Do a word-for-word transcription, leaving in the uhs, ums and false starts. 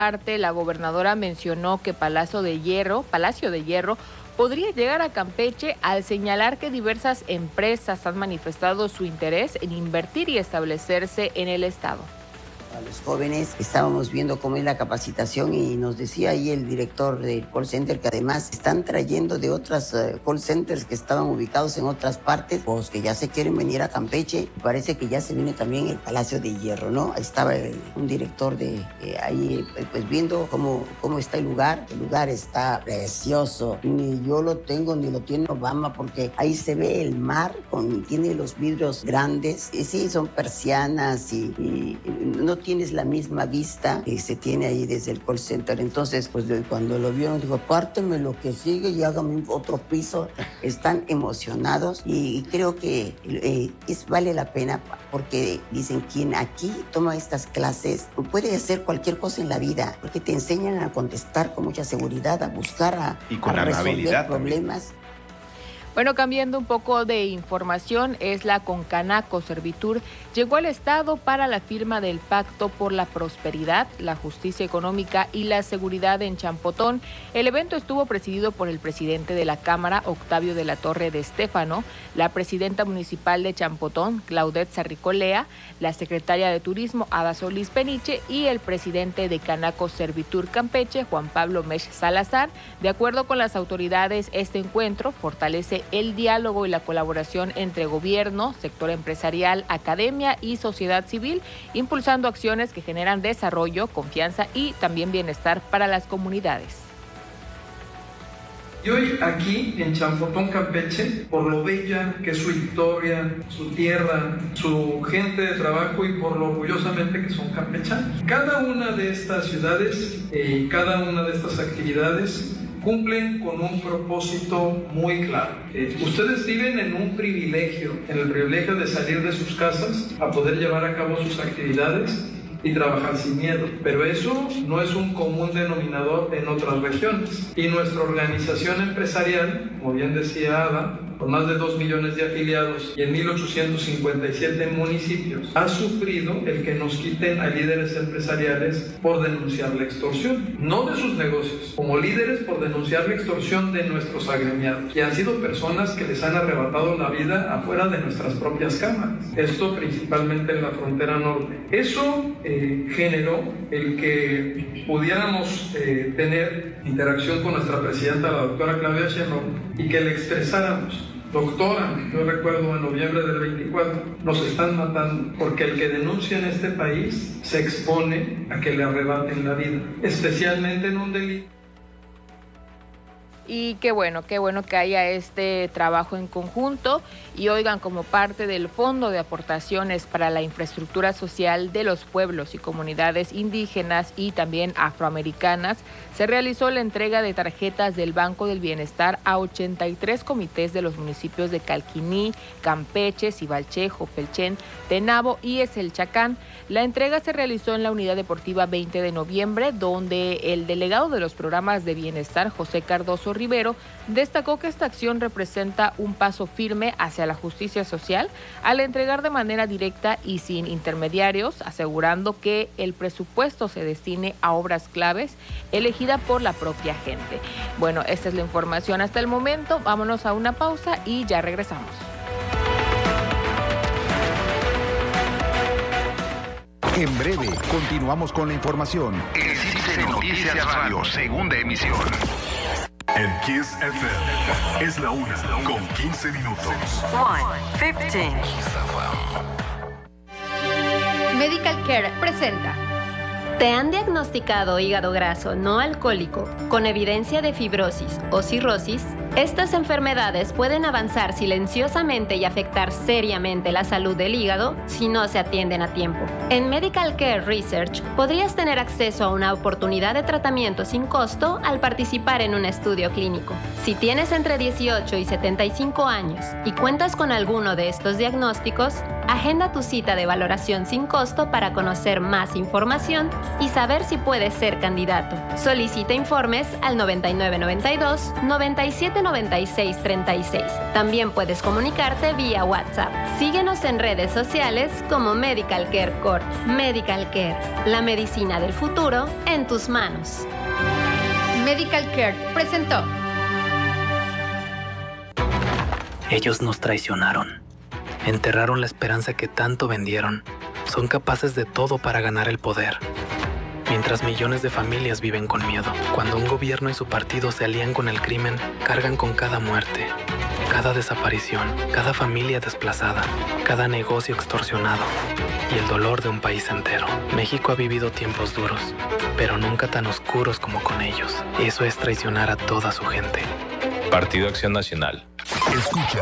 parte, la gobernadora mencionó que Palacio de Hierro, Palacio de Hierro podría llegar a Campeche al señalar que diversas empresas han manifestado su interés en invertir y establecerse en el estado. A los jóvenes estábamos viendo cómo es la capacitación y nos decía ahí el director del call center que además están trayendo de otras uh, call centers que estaban ubicados en otras partes, pues que ya se quieren venir a Campeche. Parece que ya se viene también el Palacio de Hierro, ¿no? Ahí estaba el, un director de eh, ahí pues viendo cómo, cómo está el lugar. El lugar está precioso. Ni yo lo tengo ni lo tiene Obama porque ahí se ve el mar, con, tiene los vidrios grandes. Y sí, son persianas y, y, y no tienes la misma vista que se tiene ahí desde el call center. Entonces, pues cuando lo vieron, dijo, párteme lo que sigue y hágame otro piso. Están emocionados y creo que eh, es, vale la pena porque dicen, quien aquí toma estas clases puede hacer cualquier cosa en la vida, porque te enseñan a contestar con mucha seguridad, a buscar, a, y con a resolver problemas. También. Bueno, cambiando un poco de información, es la Concanaco Servitur llegó al Estado para la firma del Pacto por la Prosperidad, la Justicia Económica y la Seguridad en Champotón. El evento estuvo presidido por el presidente de la Cámara, Octavio de la Torre de Estéfano, la presidenta municipal de Champotón, Claudette Sarricolea, la secretaria de Turismo, Ada Solís Peniche, y el presidente de Canaco Servitur Campeche, Juan Pablo Mesh Salazar. De acuerdo con las autoridades, este encuentro fortalece el diálogo y la colaboración entre gobierno, sector empresarial, academia y sociedad civil, impulsando acciones que generan desarrollo, confianza y también bienestar para las comunidades. Y hoy aquí en Champotón, Campeche, por lo bella que es su historia, su tierra, su gente de trabajo y por lo orgullosamente que son campechanos. Cada una de estas ciudades y eh, cada una de estas actividades cumplen con un propósito muy claro. Eh, ustedes viven en un privilegio, en el privilegio de salir de sus casas a poder llevar a cabo sus actividades y trabajar sin miedo, pero eso no es un común denominador en otras regiones. Y nuestra organización empresarial, como bien decía Ada, con más de dos millones de afiliados y en mil ochocientos cincuenta y siete municipios, ha sufrido el que nos quiten a líderes empresariales por denunciar la extorsión, no de sus negocios, como líderes por denunciar la extorsión de nuestros agremiados, y han sido personas que les han arrebatado la vida afuera de nuestras propias cámaras, esto principalmente en la frontera norte. Eso eh, generó el que pudiéramos eh, tener interacción con nuestra presidenta, la doctora Claudia Sheinbaum, y que le expresáramos: doctora, yo recuerdo en noviembre del veinticuatro, nos están matando porque el que denuncia en este país se expone a que le arrebaten la vida, especialmente en un delito. Y qué bueno, qué bueno que haya este trabajo en conjunto. Y oigan, como parte del Fondo de Aportaciones para la Infraestructura Social de los Pueblos y Comunidades Indígenas y también Afroamericanas, se realizó la entrega de tarjetas del Banco del Bienestar a ochenta y tres comités de los municipios de Calquiní, Campeche, Cibalchejo, Pelchén, Tenabo y Eselchacán. La entrega se realizó en la Unidad Deportiva veinte de noviembre, donde el delegado de los programas de bienestar, José Cardoso Rivero, destacó que esta acción representa un paso firme hacia la justicia social al entregar de manera directa y sin intermediarios, asegurando que el presupuesto se destine a obras claves elegida por la propia gente. Bueno, esta es la información hasta el momento. Vámonos a una pausa y ya regresamos. En breve, continuamos con la información. El Citizen Noticias Radio, segunda emisión. En Kiss F M es la una con quince minutos. one fifteen. Medical Care presenta. ¿Te han diagnosticado hígado graso no alcohólico con evidencia de fibrosis o cirrosis? Estas enfermedades pueden avanzar silenciosamente y afectar seriamente la salud del hígado si no se atienden a tiempo. En Medical Care Research podrías tener acceso a una oportunidad de tratamiento sin costo al participar en un estudio clínico. Si tienes entre dieciocho y setenta y cinco años y cuentas con alguno de estos diagnósticos, Agenda tu cita de valoración sin costo para conocer más información y saber si puedes ser candidato. Solicita informes al noventa y nueve noventa y dos, noventa y siete noventa y seis treinta y seis. También puedes comunicarte vía WhatsApp. Síguenos en redes sociales como Medical Care Corp. Medical Care, la medicina del futuro en tus manos. Medical Care presentó. Ellos nos traicionaron. Enterraron la esperanza que tanto vendieron. Son capaces de todo para ganar el poder. Mientras millones de familias viven con miedo. Cuando un gobierno y su partido se alían con el crimen, cargan con cada muerte, cada desaparición, cada familia desplazada, cada negocio extorsionado y el dolor de un país entero. México ha vivido tiempos duros, pero nunca tan oscuros como con ellos. Eso es traicionar a toda su gente. Partido Acción Nacional. Escucha